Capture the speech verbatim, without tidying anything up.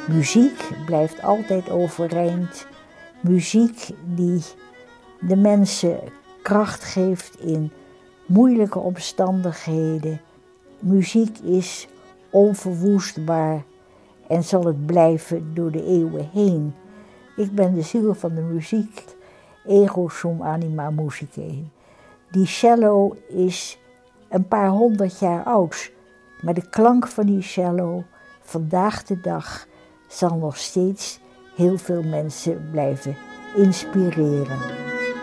Muziek blijft altijd overeind. Muziek die de mensen kracht geeft in moeilijke omstandigheden. Muziek is onverwoestbaar en zal het blijven door de eeuwen heen. Ik ben de ziel van de muziek, ego sum anima musicae. Die cello is een paar honderd jaar oud, maar de klank van die cello vandaag de dag zal nog steeds heel veel mensen blijven inspireren.